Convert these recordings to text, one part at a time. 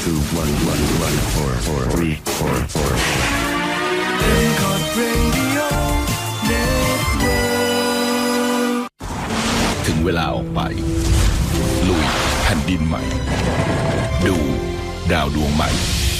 ถึงเวลาออกไปลุยแผ่นดินใหม่ดูดาวดวงใหม่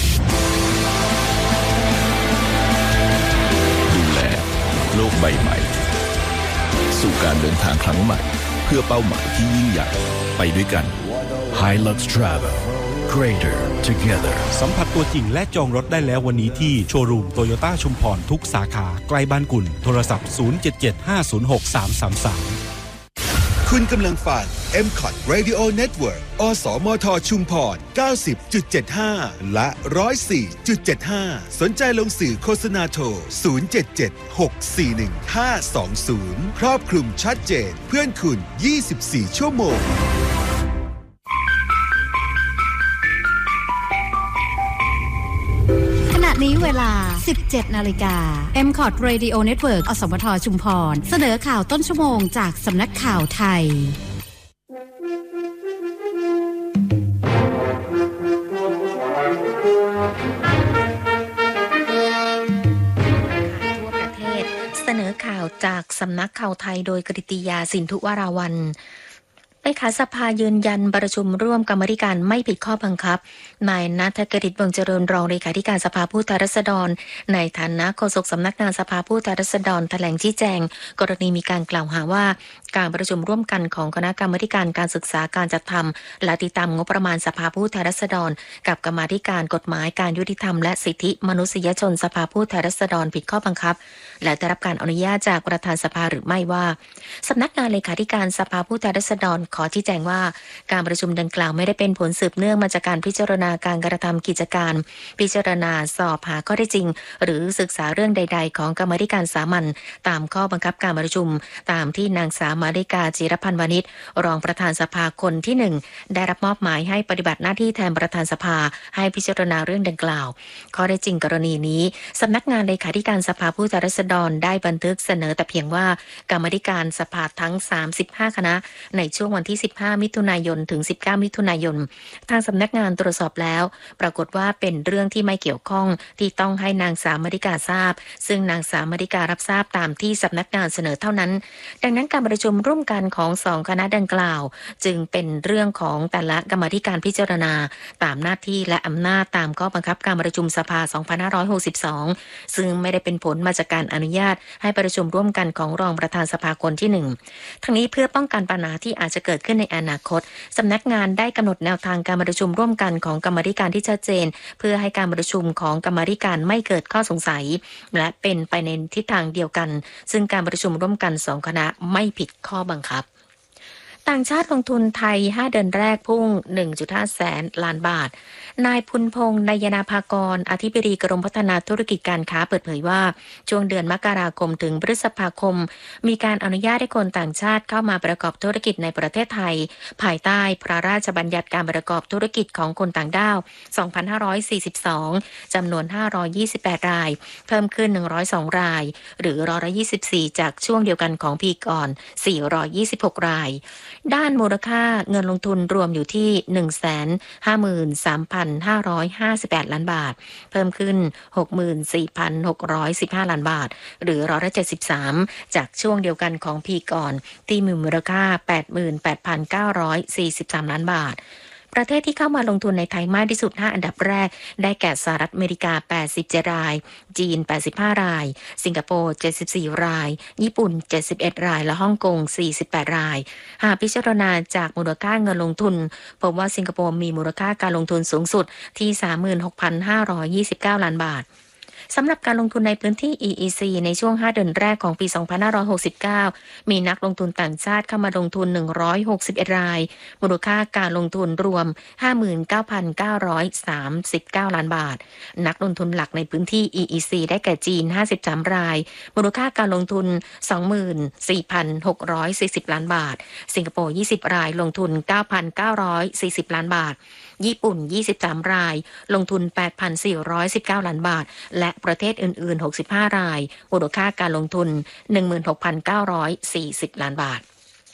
ดูแลโลกใบใหม่สู่การเดินทางครั้งใหม่เพื่อเป้าหมายที่ยิ่งใหญ่ไปด้วยกัน Hilux Travel Greater Together สัมผัสตัวจริงและจองรถได้แล้ววันนี้ที่โชว์รูมโตโยต้าชุมพรทุกสาขาใกล้บ้านคุณโทรศัพท์0775063333 คุณกำลังฟัง MCOT Radio Network อสมทชุมพร 90.75 และ 104.75 สนใจลงสื่อโฆษณาโทร 077-641-520 ครอบคลุมชัดเจนเพื่อนคุณ 24 ชั่วโมงขณะนี้เวลา 17 นาฬิกา MCOT Radio Network อสมทชุมพรเสนอข่าวต้นชั่วโมงจากสำนักข่าวไทยทั่วประเทศเสนอข่าวจากสำนักข่าวไทยโดยกฤติยาสินธุวราวัลย์เลขาสภายืนยันประชุมร่วมกรรมาธิการไม่ผิดข้อบังคับนายณัฐกฤษ วงศ์เจริญรองเลขาธิการสภาผู้แทนราษฎรในฐานะโฆษกสำนักงานสภาผู้แทนราษฎรแถลงชี้แจงกรณีมีการกล่าวหาว่าการประชุมร่วมกันของคณะกรรมาธิการการศึกษาการจัดทำและติดตามงบประมาณสภาผู้แทนราษฎรกับกรรมาธิการกฎหมายการยุติธรรมและสิทธิมนุษยชนสภาผู้แทนราษฎรผิดข้อบังคับและได้รับการอนุญาตจากประธานสภาหรือไม่ว่าสำนักงานเลขาธิการสภาผู้แทนราษฎรขอชี้แจงว่าการประชุมดังกล่าวไม่ได้เป็นผลสืบเนื่องมาจากการพิจารณาการกระทำกิจการพิจารณาสอบหาข้อเท็จจริงหรือศึกษาเรื่องใดๆของกรรมาธิการสามัญตามข้อบังคับการประชุมตามที่นางสาวมาริกาจิรพันธ์วานิชรองประธานสภาคนที่1ได้รับมอบหมายให้ปฏิบัติหน้าที่แทนประธานสภาให้พิจารณาเรื่องดังกล่าวข้อเท็จจริงกรณีนี้สำนักงานเลขาธิการสภาผู้แทนราษฎรได้บันทึกเสนอแต่เพียงว่ากรรมาธิการสภาทั้ง35คณะในช่วงวันที่15มิถุนายนถึง19มิถุนายนทางสำนักงานตรวจสอบแล้วปรากฏว่าเป็นเรื่องที่ไม่เกี่ยวข้องที่ต้องให้นางสาวมาริกาทราบซึ่งนางสาวมาริการับทราบตามที่สำนักงานเสนอเท่านั้นดังนั้นการประชุมร่วมกันของ2คณะดังกล่าวจึงเป็นเรื่องของแต่ละกรรมาธิการพิจารณาตามหน้าที่และอำนาจตามข้อบังคับการประชุมสภา2562ซึ่งไม่ได้เป็นผลมาจากการอนุญาตให้ประชุมร่วมกันของรองประธานสภาคนที่1ทั้งนี้เพื่อป้องกันปัญหาที่อาจจะเกิดขึ้นในอนาคตสำนักงานได้กำหนดแนวทางการประชุมร่วมกันของกรรมาธิการที่ชัดเจนเพื่อให้การประชุมของกรรมาธิการไม่เกิดข้อสงสัยและเป็นไปในทิศทางเดียวกันซึ่งการประชุมร่วมกัน2คณะไม่ผิดข้อบังคับต่างชาติลงทุนไทย5เดือนแรกพุ่ง 1.5 แสนล้านบาทนายพุนพงษ์นายนาภากรอธิบดีกรมพัฒนาธุรกิจการค้าเปิดเผยว่าช่วงเดือนมกราคมถึงพฤษภาคมมีการอนุญาตให้คนต่างชาติเข้ามาประกอบธุรกิจในประเทศไทยภายใต้พระราชบัญญัติการประกอบธุรกิจของคนต่างด้าว 2542 จำนวน528รายเพิ่มขึ้น102รายหรือ124%จากช่วงเดียวกันของปีก่อน426รายด้านมูลค่าเงินลงทุนรวมอยู่ที่ 153,558 ล้านบาทเพิ่มขึ้น 64,615 ล้านบาทหรือ173%จากช่วงเดียวกันของปีก่อนที่มีมูลค่า 88,943 ล้านบาทประเทศที่เข้ามาลงทุนในไทยมากที่สุด5อันดับแรกได้แก่สหรัฐอเมริกา87รายจีน85รายสิงคโปร์74รายญี่ปุ่น71รายและฮ่องกง48รายหากพิจารณาจากมูลค่าเงินลงทุนพบว่าสิงคโปร์มีมูลค่าการลงทุนสูงสุดที่ 36,529 ล้านบาทสำหรับการลงทุนในพื้นที่ EEC ในช่วง5เดือนแรกของปี 2569 มีนักลงทุนต่างชาติเข้ามาลงทุน161รายมูลค่าการลงทุนรวม 59,939 ล้านบาทนักลงทุนหลักในพื้นที่ EEC ได้แก่จีน53รายมูลค่าการลงทุน 24,640 ล้านบาทสิงคโปร์20รายลงทุน 9,940 ล้านบาทญี่ปุ่น23รายลงทุน 8,419 ล้านบาทและประเทศอื่นๆ65รายมูลค่าการลงทุน 16,940 ล้านบาท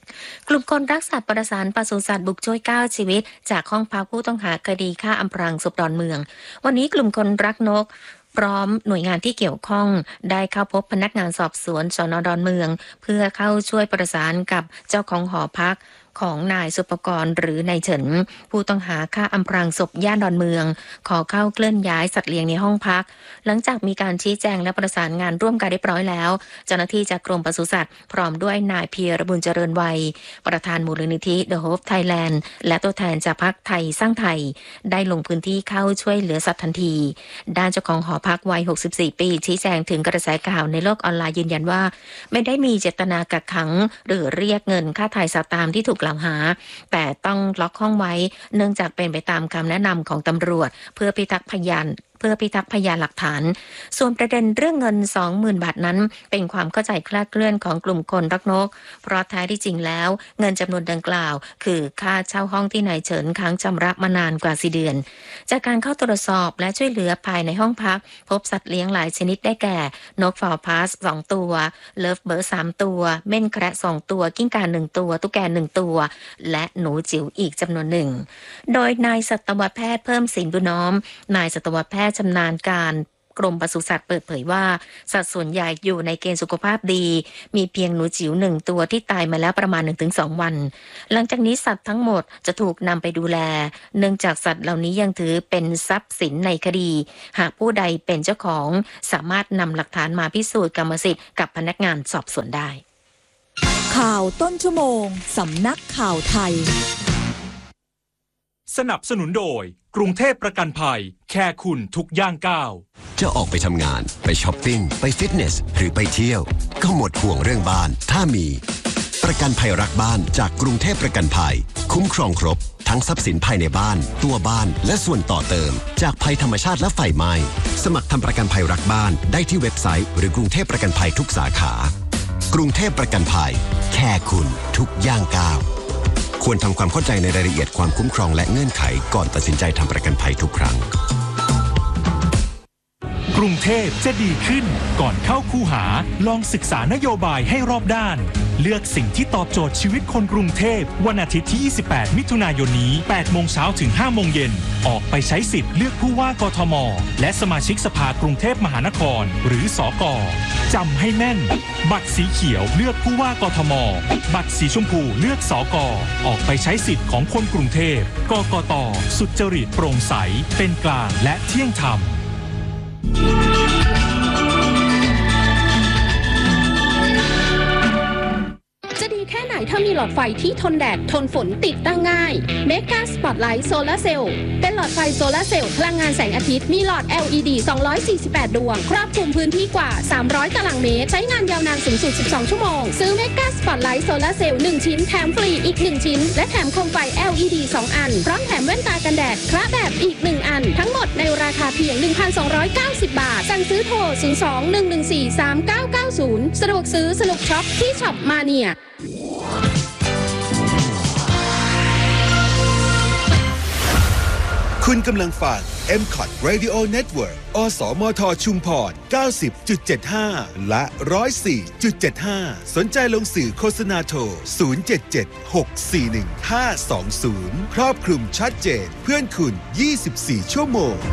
กลุ่มคนรักสัตว์ประสานปศุสัตว์บุกช่วย9ชีวิตจากห้องพักผู้ต้องหาคดีฆ่าอำพรางศพดอนเมืองวันนี้กลุ่มคนรักนกพร้อมหน่วยงานที่เกี่ยวข้องได้เข้าพบพนักงานสอบสวนสน.ดอนเมืองเพื่อเข้าช่วยประสานกับเจ้าของหอพักของนายสุปกรณ์หรือนายเฉินผู้ต้องหาฆ่าอำพรางศพย่านดอนเมืองขอเข้าเคลื่อนย้ายสัตว์เลี้ยงในห้องพักหลังจากมีการชี้แจงและประสานงานร่วมกันเรียบร้อยแล้วเจ้าหน้าที่จากกรมปศุสัตว์พร้อมด้วยนายเพียรบุญเจริญวัยประธานมูลนิธิ The Hope Thailand และตัวแทนจากพรรคไทยสร้างไทยได้ลงพื้นที่เข้าช่วยเหลือสัตว์ทันทีด้านเจ้าของหอพักวัย64ปีชี้แจงถึงกระแสข่าวในโลกออนไลน์ยืนยันว่าไม่ได้มีเจตนากักขังหรือเรียกเงินค่าไถ่สัตว์ตามที่ถูกกล่าวหาแต่ต้องล็อกห้องไว้เนื่องจากเป็นไปตามคำแนะนำของตำรวจเพื่อพิทักษ์พยานหลักฐานส่วนประเด็นเรื่องเงิน 20,000 บาทนั้นเป็นความเข้าใจคลาดเคลื่อนของกลุ่มคนรักนกเพราะแท้ที่จริงแล้วเงินจำนวนดังกล่าวคือค่าเช่าห้องที่นายเฉินค้างชำระมานานกว่า4 เดือนจากการเข้าตรวจสอบและช่วยเหลือภายในห้องพักพบสัตว์เลี้ยงหลายชนิดได้แก่นกฟอร์พาส2ตัวเลิฟเบิร์ด3ตัวเม่นแคระ2ตัวกิ้งก่า1ตัวตุ๊กแก1ตัวและหนูจิ๋วอีกจำนวนหนึ่งโดยนายสัตวแพทย์เพิ่มสินบุญน้อมนายสัตวแพทย์ชำนาญการกรมปศุสัตว์เปิดเผยว่าสัตว์ส่วนใหญ่อยู่ในเกณฑ์สุขภาพดีมีเพียงหนูจิ๋ว1ตัวที่ตายมาแล้วประมาณ 1-2 วันหลังจากนี้สัตว์ทั้งหมดจะถูกนำไปดูแลเนื่องจากสัตว์เหล่านี้ยังถือเป็นทรัพย์สินในคดีหากผู้ใดเป็นเจ้าของสามารถนำหลักฐานมาพิสูจน์กรรมสิทธิ์กับพนักงานสอบสวนได้ข่าวต้นชั่วโมงสำนักข่าวไทยสนับสนุนโดยกรุงเทพประกันภัยแค่คุณทุกย่างก้าวจะออกไปทำงานไปช้อปปิ้งไปฟิตเนสหรือไปเที่ยวก็หมดห่วงเรื่องบ้านถ้ามีประกันภัยรักบ้านจากกรุงเทพประกันภัยคุ้มครองครบทั้งทรัพย์สินภายในบ้านตัวบ้านและส่วนต่อเติมจากภัยธรรมชาติและไฟไหม้สมัครทำประกันภัยรักบ้านได้ที่เว็บไซต์หรือกรุงเทพประกันภัยทุกสาขากรุงเทพประกันภัยแค่คุณทุกย่างก้าวควรทำความเข้าใจในรายละเอียดความคุ้มครองและเงื่อนไขก่อนตัดสินใจทำประกันภัยทุกครั้งกรุงเทพจะดีขึ้นก่อนเข้าคูหาลองศึกษานโยบายให้รอบด้านเลือกสิ่งที่ตอบโจทย์ชีวิตคนกรุงเทพวันอาทิตย์ที่28มิถุนายนนี้ 8 โมงเช้าถึง 5 โมงเย็นออกไปใช้สิทธิ์เลือกผู้ว่ากทมและสมาชิกสภากรุงเทพมหานครหรือสก.จำให้แม่นบัตรสีเขียวเลือกผู้ว่ากทมบัตรสีชมพูเลือกสก.ออกไปใช้สิทธิ์ของคนกรุงเทพกกต.สุจริตโปร่งใสเป็นกลางและเที่ยงธรรมแค่ไหนถ้ามีหลอดไฟที่ทนแดดทนฝนติดตั้งง่าย Mega Spotlight Solar Cell เป็นหลอดไฟโซลาร์เซลล์พลังงานแสงอาทิตย์มีหลอด LED 248 ดวงครอบคลุมพื้นที่กว่า300ตารางเมตรใช้งานยาวนานสูงสุด12ชั่วโมงซื้อ Mega Spotlight Solar Cell 1 ชิ้นแถมฟรีอีก1ชิ้นและแถมโคมไฟ LED 2 อันพร้อมแถมแว่นตากันแดดคละแบบอีก1อันทั้งหมดในราคาเพียง 1,290 บาทสั่งซื้อโทร 02-114-3990 สะดวกซื้อสนุกช็อปที่ช็อปมาเนียคุณกำลังฟัง MCOT Radio Network อสมทชุมพร 90.75 และ 104.75 สนใจลงสื่อโฆษณาโทร 077-641-520 ครอบคลุมชัดเจนเพื่อนคุณ 24 ชั่วโมง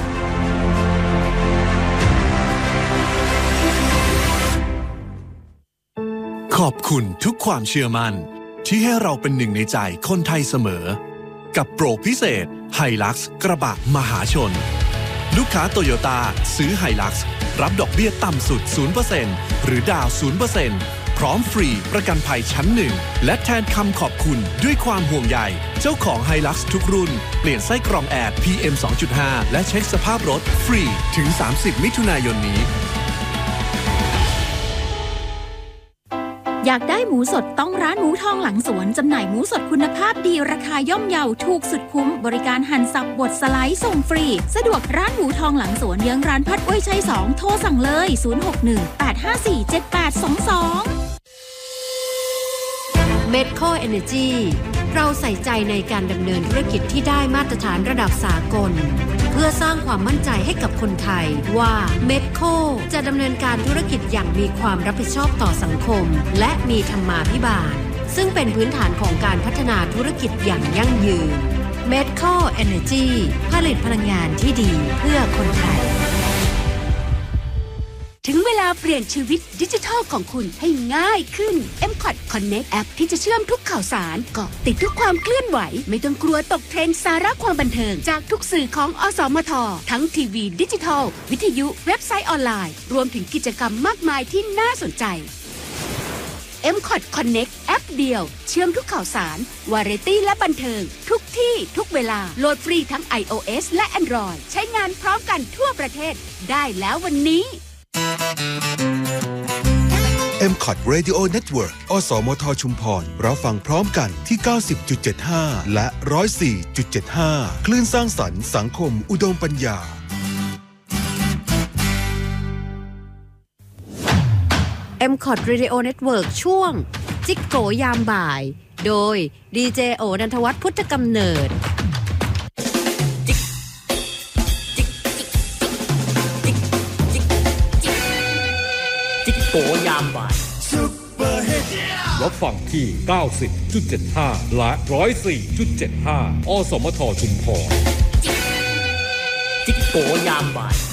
ขอบคุณทุกความเชื่อมั่นที่ให้เราเป็นหนึ่งในใจคนไทยเสมอกับโปรพิเศษไฮลักซ์กระบะมหาชนลูกค้าโตโยต้าซื้อไฮลักซ์รับดอกเบี้ยต่ำสุด 0% หรือดาว 0% พร้อมฟรีประกันภัยชั้น1และแทนคำขอบคุณด้วยความห่วงใยเจ้าของไฮลักซ์ทุกรุ่นเปลี่ยนไส้กรองแอร์ PM 2.5 และเช็คสภาพรถฟรีถึง30มิถุนายนนี้อยากได้หมูสดต้องร้านหมูทองหลังสวนจำหน่ายหมูสดคุณภาพดีราคาย่อมเยาถูกสุดคุ้มบริการหั่นสับบดสไลด์ส่งฟรีสะดวกร้านหมูทองหลังสวนเยื้องร้านพัดอ้อยชัย2โทรสั่งเลย061-854-7822 Medco Energy เราใส่ใจในการดำเนินธุรกิจที่ได้มาตรฐานระดับสากลเพื่อสร้างความมั่นใจให้กับคนไทยว่า Medco จะดำเนินการธุรกิจอย่างมีความรับผิดชอบต่อสังคมและมีธรรมาภิบาลซึ่งเป็นพื้นฐานของการพัฒนาธุรกิจอย่างยั่งยืน Medco Energy ผลิตพลังงานที่ดีเพื่อคนไทยถึงเวลาเปลี่ยนชีวิตดิจิทัลของคุณให้ง่ายขึ้น M-Cot Connect แอปที่จะเชื่อมทุกข่าวสารเกาะติดทุกความเคลื่อนไหวไม่ต้องกลัวตกเทรนด์สาระความบันเทิงจากทุกสื่อของอสมททั้งทีวีดิจิทัลวิทยุเว็บไซต์ออนไลน์รวมถึงกิจกรรมมากมายที่น่าสนใจ M-Cot Connect แอปเดียวเชื่อมทุกข่าวสารวาไรตี้และบันเทิงทุกที่ทุกเวลาโหลดฟรีทั้ง iOS และ Android ใช้งานพร้อมกันทั่วประเทศได้แล้ววันนี้ M-Cot Radio Network อสมทชุมพรรับฟังพร้อมกันที่ 90.75 และ 104.75 คลื่นสร้างสรรค์สังคมอุดมปัญญา M-Cot Radio Network ช่วงจิกโกยามบ่ายโดยดีเจโอนันทวัฒน์พุทธกำเนิดโกยามบ่ายซุปเปอร์ฮิตรับฟังที่ 90.75 และ 104.75 อสมทชุมพรจิกโกยามบ่าย